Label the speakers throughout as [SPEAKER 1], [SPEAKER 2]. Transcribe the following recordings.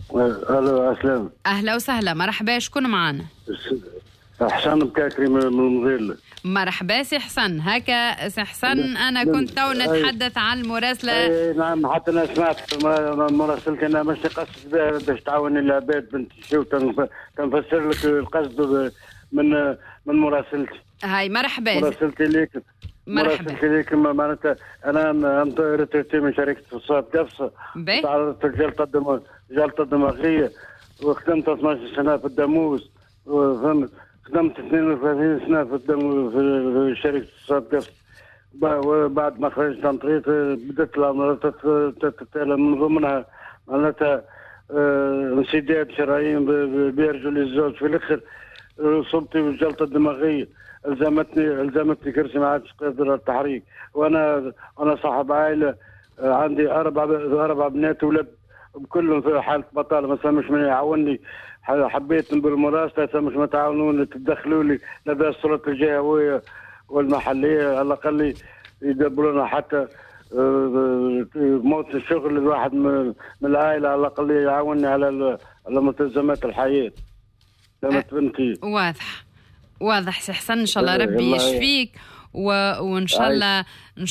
[SPEAKER 1] الو اسلام.
[SPEAKER 2] اهلا وسهلا، مرحبا، شكون معنا؟
[SPEAKER 1] حسن بكاكري من المغيل.
[SPEAKER 2] مرحبا سي حسن. هكا سي حسن، انا كنت تو نتحدث عن المراسله.
[SPEAKER 1] نعم، حتى انا سمعت مراسلتي، انا مش قصد باش تعاوني العباد بنتي، شو تنفسر لك القصد من مراسلتي.
[SPEAKER 2] هاي مرحبا.
[SPEAKER 1] مراسلتي ليك. مراسلتي ليك معناتها انا ريتيرتي من شركه فصاد قفصه. تعرضت جلطه دماغيه، وخدمت 12 سنه في الداموس، وفهمت خدمت 32 سنه في شركه فصاد قفصه. وبعد ما خرجت عن طريق بدات الامراض تتالى، من ضمنها معناتها انسداد شرايين بيرجل الزوج. في الاخر اصبت بالجلطه الدماغيه، الزمتني كرسي، ما عادش قادر على التحريك. وانا صاحب عائله، عندي اربع بنات ولد، كلهم في حاله بطاله، ما سامش من يعاونني. حبيت بالمراسله، مش ما تعاونوني، تدخلوا لي لدى السلطات الجهويه والمحليه، على الاقل يدبروا لنا حتى موت الشغل الواحد من العائله، على الاقل يعاونني على ملتزمات الحياه. فهمت بنتي؟
[SPEAKER 2] واضح سي حسن. ان شاء الله ربي يشفيك، وان شاء الله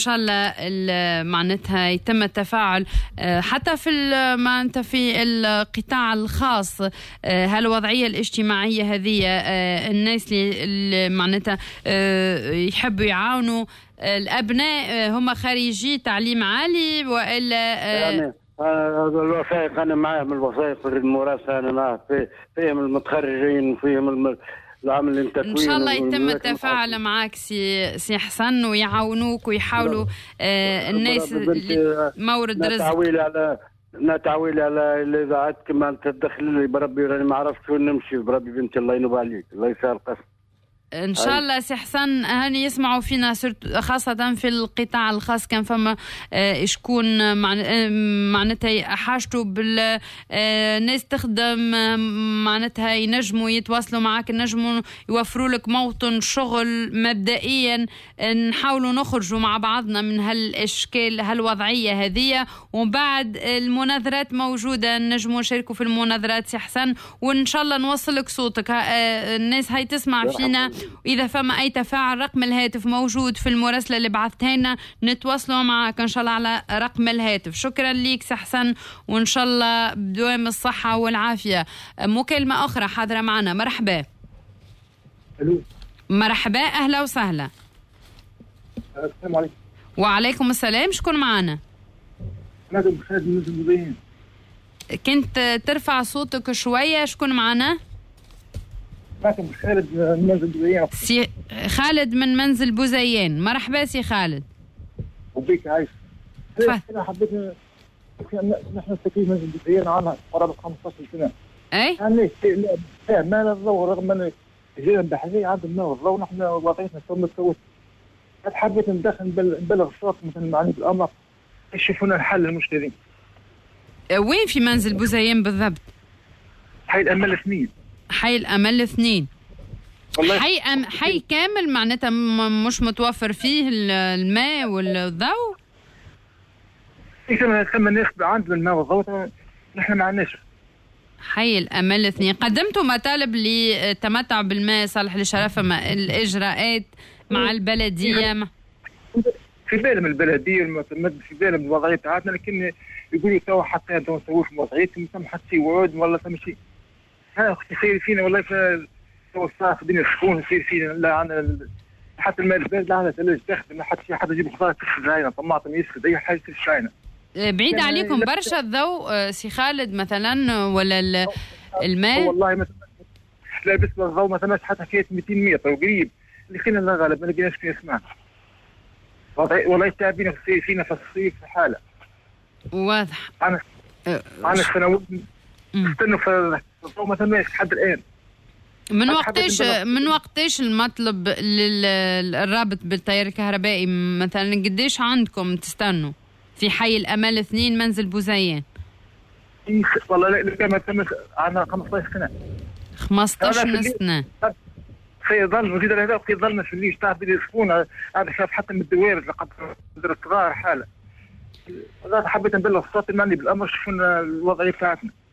[SPEAKER 2] معناتها يتم التفاعل حتى في معناتها في القطاع الخاص. هالوضعيه الاجتماعيه هذه، الناس اللي معناتها يحبوا يعاونوا الابناء، هم خريجي تعليم عالي والا
[SPEAKER 1] الوثائق انا معاهم، الوثائق المراسله انا معاه، فيهم المتخرجين وفيهم العمل التكوين.
[SPEAKER 2] ان شاء الله يتم التفاعل معك سي حسن، ويعاونوك ويحاولوا الناس مورد رزق.
[SPEAKER 1] تعويل على الاذاعات كما تدخل لي بربي، راني ما عرفتش وين نمشي بربي بنتي، الله ينوب عليك، الله يسهل قصد.
[SPEAKER 2] ان شاء الله سي حسن، هاني يسمعوا فينا خاصه في القطاع الخاص، كان فما شكون معناتها حاجته بالناس تخدم، معناتها ينجموا يتواصلوا معك، ينجموا يوفروا لك موطن شغل مبدئيا. نحاولوا نخرجوا مع بعضنا من هالاشكال، هالوضعيه هذه، ومن بعد المناظرات موجوده، نجموا نشاركوا في المناظرات سي حسن، وان شاء الله نوصل لك صوتك. الناس هاي تسمع فينا، وإذا فما أي تفاعل رقم الهاتف موجود في المراسلة اللي بعثتها لنا، نتواصلوا معك إن شاء الله على رقم الهاتف. شكرا ليك سي حسن، وإن شاء الله بدوام الصحة والعافية. مكالمة أخرى حاضرة معنا. مرحبا.
[SPEAKER 3] ألو.
[SPEAKER 2] مرحبا، أهلا وسهلا.
[SPEAKER 3] السلام عليكم.
[SPEAKER 2] وعليكم السلام، شكون معنا؟
[SPEAKER 3] خالد من منزل بوزيين.
[SPEAKER 2] كنت ترفع صوتك شوية، شكون معنا؟
[SPEAKER 3] معكم خالد من منزل بوزيين.
[SPEAKER 2] سي خالد من منزل بوزيين، مرحبا سي خالد.
[SPEAKER 3] وبيك عايش. أنا حبيت نحن ساكنين منزل بوزيين عنها قرابة 15 سنة.
[SPEAKER 2] أي؟
[SPEAKER 3] يعني لا ما الضوء، رغم أن جينا بحثي عندنا الضوء، نحن وضعيتنا متسوسة. حبيت ندخل نبلغ الشرطة مثلا معني بالأمر يشوفونا الحل للمشكلين.
[SPEAKER 2] وين في منزل بوزيين بالضبط؟
[SPEAKER 3] حي الأمل 2.
[SPEAKER 2] حي الأمل 2.
[SPEAKER 3] والله
[SPEAKER 2] حي كامل معناتها مش متوفر فيه الماء والضوء؟
[SPEAKER 3] كما الناس عندنا الماء والضوء، نحن ما عندناش.
[SPEAKER 2] حي الأمل 2. قدمتوا مطالب للتمتع بالماء صالح لشرف الإجراءات مع البلدية؟
[SPEAKER 3] في بالهم البلدية، في بالهم الوضعية تاعتنا، لكن يقولوا توا حتى انتم تسووا في وضعيتكم، ثم حتى وعود ولا ثم شيء. ها اختي يصير فينا والله في الصاف الدنيا سخون، يصير فينا لا عندنا حتى الماء البارد، لا عندنا ثلاجة تخدم، لا حتى شي حد يجيب خضار تخدم علينا، طماطم يسخد، أي حاجة تخدم علينا.
[SPEAKER 2] بعيد عليكم برشا الضوء سي خالد مثلا ولا الماء؟
[SPEAKER 3] والله مثلا لا بس الضوء مثلا حتى فيه 200 متر وقريب، اللي خلينا لا غالب ما لقيناش فيه اسمع. والله تعبين فينا في الصيف حالة.
[SPEAKER 2] واضح.
[SPEAKER 3] أنا سنوات استنوا في الضوء مثلا لحد الآن.
[SPEAKER 2] من وقتاش المطلب للرابط بالتيار الكهربائي مثلا؟ قديش عندكم تستنوا في حي الأمل 2 منزل بوزيين؟
[SPEAKER 3] والله لا ما عندنا 15 سنة.
[SPEAKER 2] 15 سنة.
[SPEAKER 3] خي ظل وزيد هذا وخي ظلنا في الليل تعرف اللي يسخون، هذا شاف حتى من الدوائر لقد درت صغار حالة. حبيت نبلغ الصوت المعني بالأمر، شوفونا الوضعية بتاعتنا.